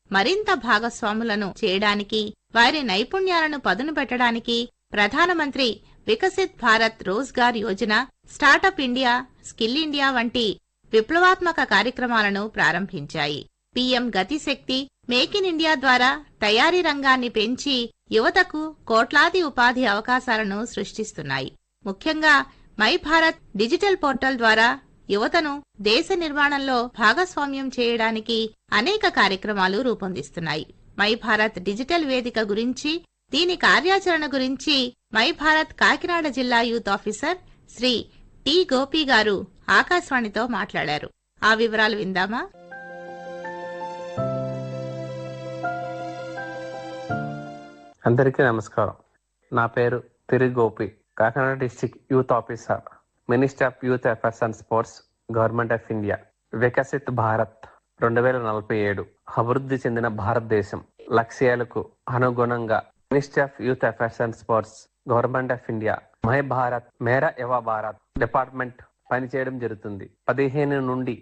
మరింత భాగస్వాములను చేయడానికి, వారి నైపుణ్యాలను పదును పెట్టడానికి ప్రధానమంత్రి Viksit Bharat Rozgar Yojana, startup India, skill India వంటి విప్లవాత్మక కార్యక్రమాలను ప్రారంభించాయి. PM Gatishakti, make in India ద్వారా తయారీ రంగాన్ని పెంచి యువతకు కోట్లాది ఉపాధి అవకాశాలను సృష్టిస్తున్నాయి. ముఖ్యంగా మై భారత్ డిజిటల్ పోర్టల్ ద్వారా యువతను దేశ నిర్మాణంలో భాగస్వామ్యం చేయడానికి అనేక కార్యక్రమాలు రూపొందిస్తున్నాయి. మై భారత్ డిజిటల్ వేదిక గురించి, దీని కార్యాచరణ గురించి మై భారత్ కాకినాడ జిల్లా youth officer Shri T Gopi గారు ఆకాశవాణితో మాట్లాడారు. ఆ వివరాలు విందామా? అందరికీ నమస్కారం. నా పేరు తిరి Gopi, Kakinada district youth officer, minister of youth affairs and sports, government of India. Viksit Bharat 2047 అభివృద్ధి చెందిన భారతదేశం లక్ష్యాలకు అనుగుణంగా minister of youth affairs and sports, government of India my Bharat మేరా యువ భారత్ డిపార్ట్మెంట్ పనిచేయడం జరుగుతుంది. 15 నుండి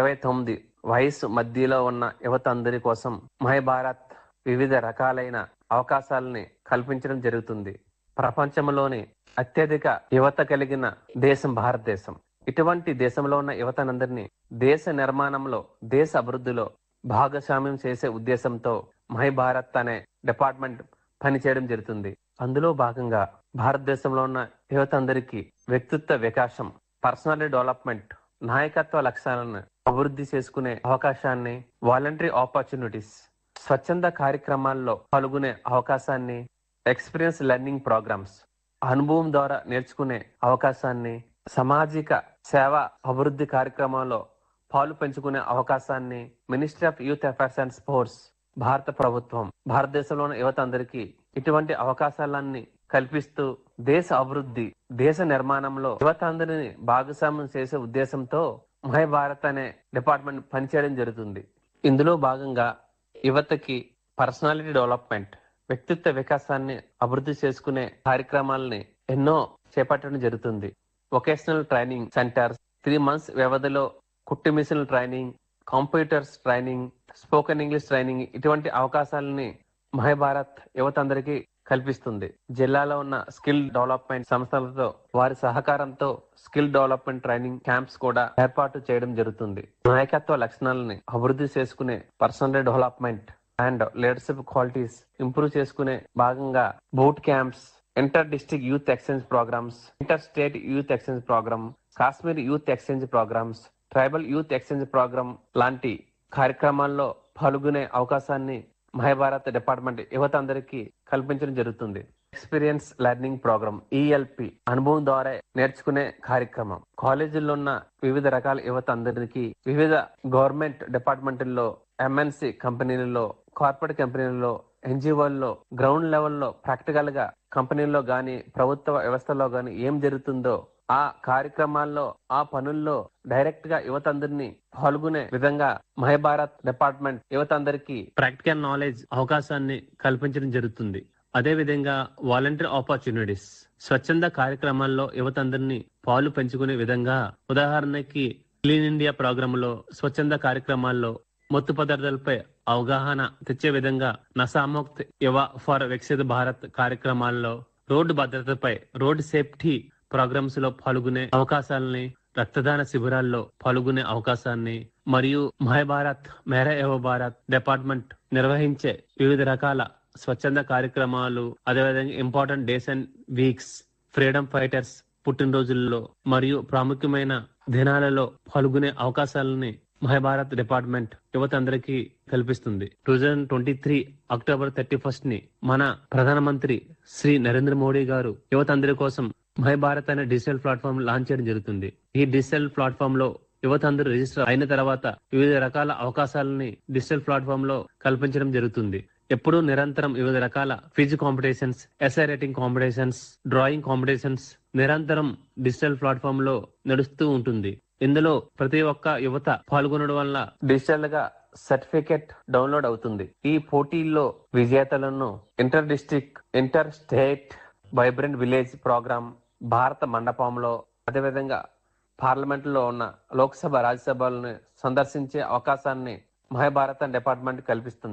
29 వయసు మధ్యలో ఉన్న యువత అందరి కోసం మై భారత్ వివిధ రకాలైన అవకాశాలని కల్పించడం జరుగుతుంది. ప్రపంచంలోని అత్యధిక యువత కలిగిన దేశం భారతదేశం. ఇటువంటి దేశంలో ఉన్న యువతనందరినీ దేశ నిర్మాణంలో, దేశ అభివృద్ధిలో భాగస్వామ్యం చేసే ఉద్దేశంతో మై భారత్ అనే డిపార్ట్మెంట్ పనిచేయడం జరుగుతుంది. అందులో భాగంగా భారతదేశంలో ఉన్న యువత అందరికీ వ్యక్తిత్వ వికాసం, పర్సనాలిటీ డెవలప్మెంట్, నాయకత్వ లక్ష్యాలను అభివృద్ధి చేసుకునే అవకాశాన్ని, వాలంటరీ ఆపర్చునిటీస్, స్వచ్ఛంద కార్యక్రమాల్లో పాల్గొనే అవకాశాన్ని, ఎక్స్పీరియన్స్ లెర్నింగ్ ప్రోగ్రామ్స్, అనుభవం ద్వారా నేర్చుకునే అవకాశాన్ని, సామాజిక సేవ అభివృద్ధి కార్యక్రమాల్లో పాలు పెంచుకునే అవకాశాన్ని ministry of youth affairs and sports, భారత ప్రభుత్వం భారతదేశంలో ఉన్న యువత అందరికీ ఇటువంటి అవకాశాలన్నీ కల్పిస్తూ దేశ అభివృద్ధి, దేశ నిర్మాణంలో యువత అందరినీ భాగస్వామ్యం చేసే ఉద్దేశంతో మై భారత్ అనే డిపార్ట్మెంట్ పనిచేయడం జరుగుతుంది. ఇందులో భాగంగా యువతకి పర్సనాలిటీ డెవలప్మెంట్, వ్యక్తిత్వ వికాసాన్ని అభివృద్ధి చేసుకునే కార్యక్రమాలని ఎన్నో చేపట్టడం జరుగుతుంది. వొకేషనల్ ట్రైనింగ్ సెంటర్స్, 3 months వ్యవధిలో కుట్టు మిషన్ల training, computers training, spoken English training, ఇటువంటి అవకాశాలని మై భారత్ యువత అందరికీ కల్పిస్తుంది. జిల్లాలో ఉన్న స్కిల్ డెవలప్మెంట్ సంస్థలతో వారి సహకారంతో స్కిల్ డెవలప్మెంట్ ట్రైనింగ్ క్యాంప్స్ కూడా ఏర్పాటు చేయడం జరుగుతుంది. నాయకత్వ లక్షణాలని అభివృద్ధి చేసుకునే personal development and leadership qualities improve చేసుకునే భాగంగా boot camps, inter district youth exchange programmes, inter state youth exchange programme, Kashmir youth exchange programmes, tribal youth exchange programme లాంటి కార్యక్రమాల్లో పాల్గొనే అవకాశాన్ని మై భారత్ డిపార్ట్మెంట్ యువత అందరికీ కల్పించడం జరుగుతుంది. ఎక్స్పీరియన్స్ లెర్నింగ్ ప్రోగ్రామ్, ఈఎల్పి, అనుభవం ద్వారా నేర్చుకునే కార్యక్రమం. కాలేజీల్లో ఉన్న వివిధ రకాల యువత అందరికీ వివిధ గవర్నమెంట్ డిపార్ట్మెంట్లో, ఎంఎన్సి కంపెనీలలో, కార్పొరేట్ కంపెనీలలో, ఎన్జిఓల్లో గ్రౌండ్ లెవెల్లో ప్రాక్టికల్ గా కంపెనీల్లో గాని, ప్రభుత్వ వ్యవస్థలో గాని ఏం జరుగుతుందో ఆ కార్యక్రమాల్లో, ఆ పనుల్లో డైరెక్ట్ గా యువత అందరినీ పాల్గొనే విధంగా మై భారత్ డిపార్ట్మెంట్ యువత అందరికీ ప్రాక్టికల్ నాలెడ్జ్ అవకాశాన్ని కల్పించడం జరుగుతుంది. అదే విధంగా వాలంటీర్ ఆపర్చునిటీస్, స్వచ్ఛంద కార్యక్రమాల్లో యువత అందరినీ పాలు పెంచుకునే విధంగా, ఉదాహరణకి క్లీన్ ఇండియా ప్రోగ్రామ్ లో, స్వచ్ఛంద కార్యక్రమాల్లో మత్తు పదార్థాలపై అవగాహన తెచ్చే విధంగా నశాముక్త్ యువ ఫర్ వికసిత్ భారత్ కార్యక్రమాల్లో, రోడ్డు భద్రతపై, రోడ్ సేఫ్టీ ప్రోగ్రామ్స్ లో పాల్గొనే అవకాశాలని, రక్తదాన శిబిరాల్లో పాల్గొనే అవకాశాన్ని, మరియు మై భారత్ మేరా యువ భారత్ డిపార్ట్మెంట్ నిర్వహించే వివిధ రకాల స్వచ్ఛంద కార్యక్రమాలు, అదేవిధంగా important days and weeks, freedom fighters పుట్టినరోజుల్లో మరియు ప్రాముఖ్యమైన దినాలలో పాల్గొనే అవకాశాలని మై భారత్ డిపార్ట్మెంట్ యువత అందరికీ కల్పిస్తుంది. 2023 అక్టోబర్ 31 ని మన ప్రధానమంత్రి శ్రీ నరేంద్ర మోడీ గారు యువత అందరి కోసం మై భారత్ అనే డిజిటల్ ప్లాట్ఫామ్ లాంచ్ చేయడం జరుగుతుంది. ఈ డిజిటల్ ప్లాట్ఫామ్ లో యువత అందరూ రిజిస్టర్ అయిన తర్వాత వివిధ రకాల అవకాశాలని డిజిటల్ ప్లాట్ఫామ్ లో కల్పించడం జరుగుతుంది. ఎప్పుడూ నిరంతరం వివిధ రకాల quiz competitions, essay writing competitions, drawing competitions నిరంతరం డిజిటల్ ప్లాట్ఫామ్ లో నడుస్తూ ఉంటుంది. ఇందులో ప్రతి ఒక్క యువత పాల్గొనడం వల్ల డిజిటల్ గా సర్టిఫికెట్ డౌన్లోడ్ అవుతుంది. ఈ పోటీల్లో విజేతలను inter district, inter state vibrant village programme, భారత మండపంలో, అదేవిధంగా పార్లమెంట్ లో ఉన్న లోక్సభ, రాజ్యసభలను సందర్శించే అవకాశాన్ని మై భారత్ డిపార్ట్మెంట్ కల్పిస్తుంది.